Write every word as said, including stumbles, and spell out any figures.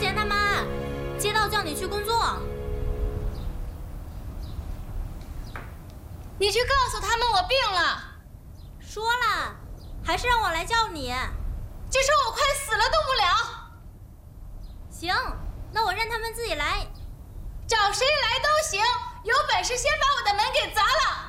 田他妈，街道叫你去工作。 你去告诉他们我病了。 说了，还是让我来叫你。 就说我快死了动不了。 行，那我让他们自己来。 找谁来都行，有本事先把我的门给砸了。